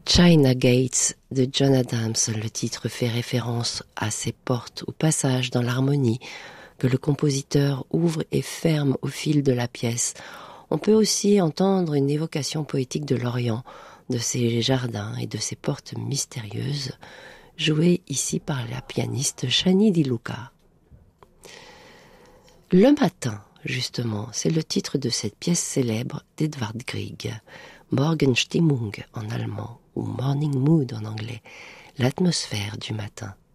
China Gates de John Adams, le titre fait référence à ces portes ou passages dans l'harmonie que le compositeur ouvre et ferme au fil de la pièce. On peut aussi entendre une évocation poétique de l'Orient, de ses jardins et de ses portes mystérieuses, jouée ici par la pianiste Shani Di Luca. Le matin, justement, c'est le titre de cette pièce célèbre d'Edvard Grieg, Morgenstimmung en allemand ou Morning Mood en anglais, l'atmosphère du matin.